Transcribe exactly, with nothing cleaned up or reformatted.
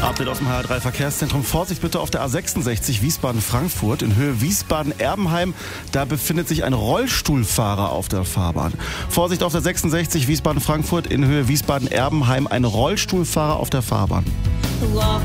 Update aus dem H R drei Verkehrszentrum. Vorsicht bitte auf der A sechsundsechzig Wiesbaden-Frankfurt in Höhe Wiesbaden-Erbenheim. Da befindet sich ein Rollstuhlfahrer auf der Fahrbahn. Vorsicht auf der sechsundsechzig Wiesbaden-Frankfurt in Höhe Wiesbaden-Erbenheim. Ein Rollstuhlfahrer auf der Fahrbahn.